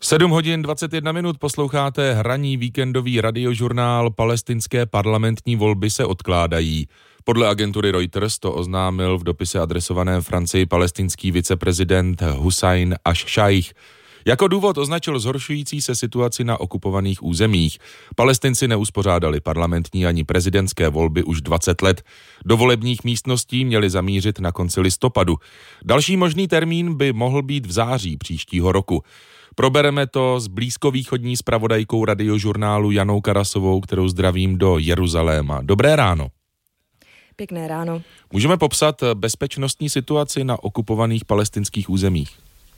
7 hodin 21 minut posloucháte hraní víkendový radiožurnál. Palestinské parlamentní volby se odkládají. Podle agentury Reuters to oznámil v dopise adresovaném Francii palestinský viceprezident Hussein Ash-Shaich. Jako důvod označil zhoršující se situaci na okupovaných územích. Palestinci neuspořádali parlamentní ani prezidentské volby už 20 let. Do volebních místností měli zamířit na konci listopadu. Další možný termín by mohl být v září příštího roku. Probereme to s blízkovýchodní zpravodajkou radiožurnálu Janou Karasovou, kterou zdravím do Jeruzaléma. Dobré ráno. Pěkné ráno. Můžeme popsat bezpečnostní situaci na okupovaných palestinských územích?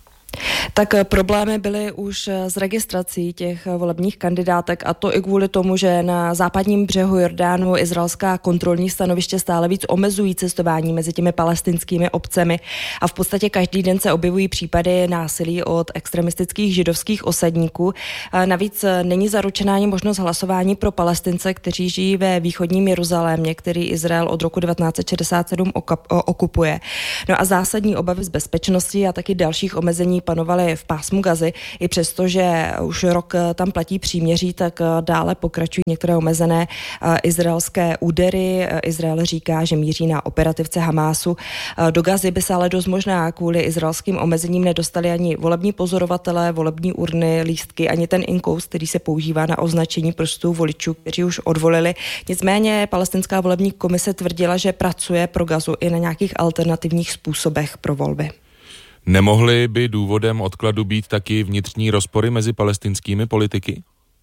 Tak problémy byly už s registrací těch volebních kandidátek, a to i kvůli tomu, že na západním břehu Jordánu izraelská kontrolní stanoviště stále víc omezují cestování mezi těmi palestinskými obcemi a v podstatě každý den se objevují případy násilí od extremistických židovských osadníků. Navíc není zaručená ani možnost hlasování pro Palestince, kteří žijí ve východním Jeruzalémě, který Izrael od roku 1967 okupuje. No a zásadní obavy z bezpečnosti a taky dalších omezení panovaly v pásmu Gazy. I přesto, že už rok tam platí příměří, tak dále pokračují některé omezené izraelské údery. Izrael říká, že míří na operativce Hamásu. Do Gazy by se ale dost možná kvůli izraelským omezením nedostali ani volební pozorovatelé, volební urny, lístky, ani ten inkous, který se používá na označení prstů voličů, kteří už odvolili. Nicméně palestinská volební komise tvrdila, že pracuje pro Gazu i na nějakých alternativních způsobech pro volby. Nemohly by důvodem odkladu být taky vnitřní rozpory mezi palestinskými politiky?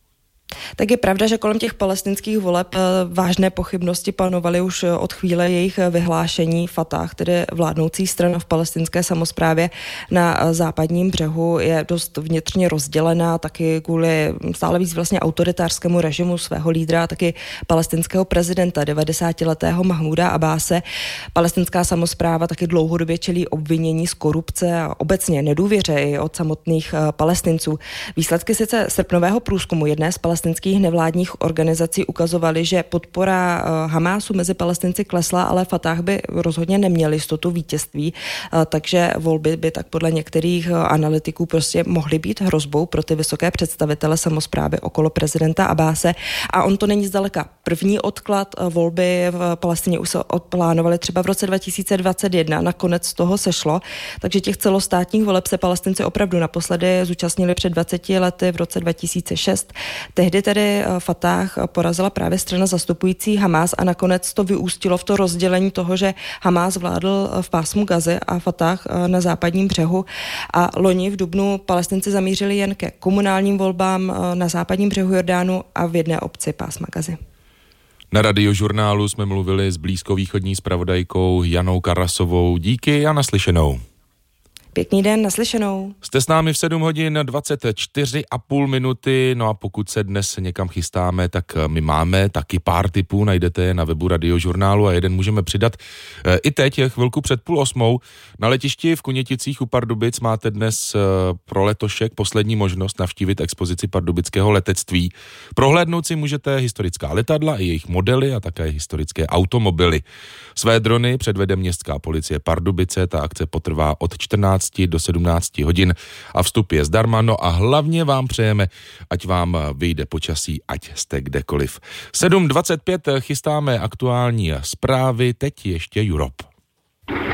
Tak je pravda, že kolem těch palestinských voleb vážné pochybnosti panovaly už od chvíle jejich vyhlášení. Fatah, tedy vládnoucí strana v palestinské samosprávě na západním břehu, je dost vnitřně rozdělená, taky kvůli stále víc vlastně autoritářskému režimu svého lídra, taky palestinského prezidenta 90letého Mahmouda Abbase. Palestinská samospráva taky dlouhodobě čelí obvinění z korupce a obecně nedůvěře i od samotných Palestinců. Výsledky sice srpnového průzkumu jedné z palestinských nevládních organizací ukazovaly, že podpora Hamásu mezi Palestinci klesla, ale Fatah by rozhodně neměl jistotu vítězství, takže volby by tak podle některých analytiků prostě mohly být hrozbou pro ty vysoké představitele samosprávy okolo prezidenta Abbase. A on to není zdaleka první odklad. Volby v Palestině už se odplánovaly třeba v roce 2021, nakonec toho sešlo, takže těch celostátních voleb se Palestinci opravdu naposledy zúčastnili před 20 lety v roce 2006. Tehdy tedy Fatah porazila právě strana zastupující Hamás a nakonec to vyústilo v to rozdělení toho, že Hamás vládl v pásmu Gazy a Fatah na západním břehu. A loni v dubnu Palestinci zamířili jen ke komunálním volbám na západním břehu Jordánu a v jedné obci pásma Gazy. Na radiožurnálu jsme mluvili s blízkovýchodní zpravodajkou Janou Karasovou. Díky a naslyšenou. Pěkný den, naslyšenou. Jste s námi v 7 hodin 24,5 minuty, no a pokud se dnes někam chystáme, tak my máme taky pár tipů, najdete je na webu radiožurnálu a jeden můžeme přidat i teď, chvilku před 7:30. Na letišti v Kuněticích u Pardubic máte dnes pro letošek poslední možnost navštívit expozici pardubického letectví. Prohlédnout si můžete historická letadla i jejich modely a také historické automobily. Své drony předvede městská policie Pardubice, ta akce potrvá od 14 do 17 hodin a vstup je zdarma, no a hlavně vám přejeme, ať vám vyjde počasí, ať jste kdekoliv. 7:25 chystáme aktuální zprávy, teď ještě Europe.